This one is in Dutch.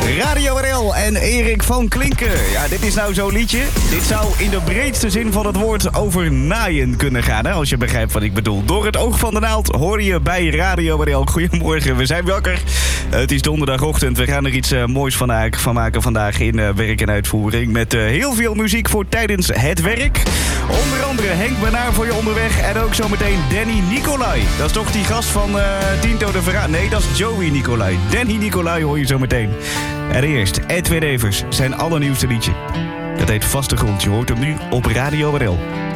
Radio RL en Erik van Klinken. Ja, dit is nou zo'n liedje. Dit zou in de breedste zin van het woord over naaien kunnen gaan, hè? Als je begrijpt wat ik bedoel. Door het oog van de naald hoor je bij Radio RL. Goedemorgen, we zijn wakker. Het is donderdagochtend. We gaan er iets moois van maken vandaag in werk en uitvoering. Met heel veel muziek voor tijdens het werk. Onder andere Henk Benaar voor je onderweg. En ook zometeen Danny Nicolai. Dat is toch die gast van Tinto de Verraad? Nee, dat is Joey Nicolai. Danny Nicolai hoor je zometeen. En eerst Edwin Evers, zijn allernieuwste liedje. Dat heet Vaste Grond. Je hoort hem nu op Radio RL.